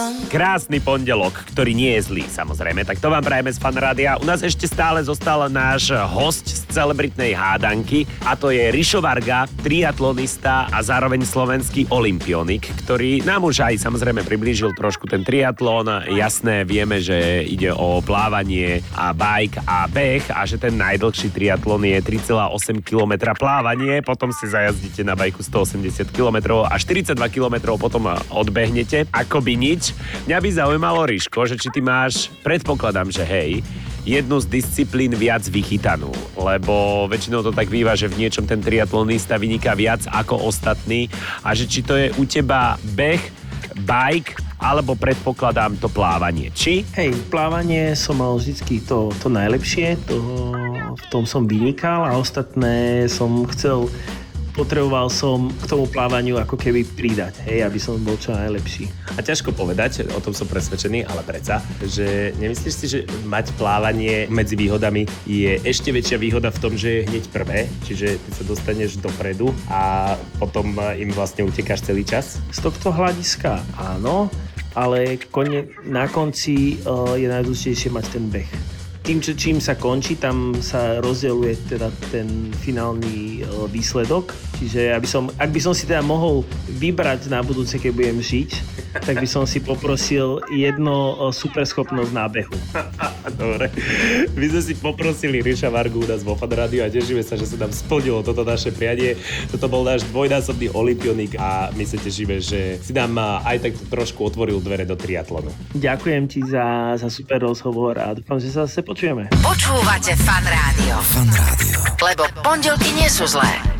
Krásny pondelok, ktorý nie je zlý, samozrejme. Tak to vám prajeme z Fanrádia. U nás ešte stále zostal náš hosť z celebritnej hádanky a to je Rišo Varga, triatlonista a zároveň slovenský olympionik, ktorý nám už aj samozrejme priblížil trošku ten triatlon. Jasné, vieme, že ide o plávanie a bike a beh a že ten najdlhší triatlon je 3,8 km plávanie, potom si zajazdíte na bajku 180 km a 42 km potom odbehnete. Akoby nič. Mňa by zaujímalo, Riško, že či ty máš, predpokladám, že hej, jednu z disciplín viac vychytanú, lebo väčšinou to tak býva, že v niečom ten triatlonista vyniká viac ako ostatní a že či to je u teba beh, bike, alebo predpokladám to plávanie. Či? Hej, plávanie som mal vždycky to najlepšie, v tom som vynikal a ostatné potreboval som k tomu plávaniu ako keby pridať, hej, aby som bol čo najlepší. A ťažko povedať, o tom som presvedčený, ale predsa, že nemyslíš si, že mať plávanie medzi výhodami je ešte väčšia výhoda v tom, že je hneď prvé, čiže ty sa dostaneš dopredu a potom im vlastne utekáš celý čas? Z tohto hľadiska áno, ale na konci je najdôležitejšie mať ten beh. Čím sa končí, tam sa rozdeľuje teda ten finálny výsledok. Čiže ak by som si teda mohol vybrať na budúce, keď budem žiť, tak by som si poprosil jedno superschopnosť nábehu. Dobre. My sme si poprosili Riša Vargu u nás vo Fanrádiu a tešíme sa, že sa nám splnilo toto naše prianie. Toto bol náš dvojnásobný olympionik a my sa tešíme, že si nám aj tak trošku otvoril dvere do triatlonu. Ďakujem ti za super rozhovor a dúfam, že sa zase počujeme. Počúvate Fanrádio. Lebo pondelky nie sú zlé.